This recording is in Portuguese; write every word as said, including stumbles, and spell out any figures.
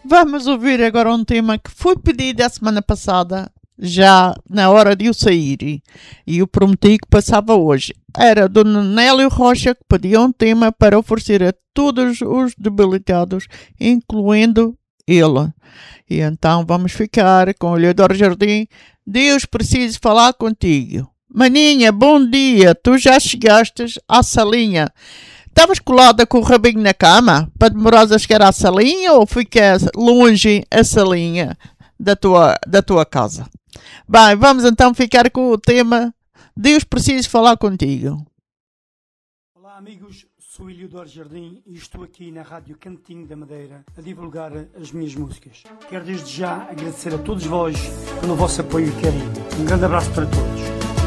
Vamos ouvir agora um tema que foi pedido a semana passada, já na hora de eu sair, e eu prometi que passava hoje. Era do Nélio Rocha, que pedia um tema para oferecer a todos os debilitados, incluindo ele. E então vamos ficar com o Leodoro Jardim. Deus precisa falar contigo. Maninha, bom dia, tu já chegaste à salinha. Estavas colada com o rabinho na cama para demorares a chegar à salinha ou fica longe a salinha da tua, da tua casa? Bem, vamos então ficar com o tema Deus precisa falar contigo. Olá amigos, sou Leodoro Jardim e estou aqui na Rádio Cantinho da Madeira a divulgar as minhas músicas. Quero desde já agradecer a todos vós pelo vosso apoio e carinho. Um grande abraço para todos.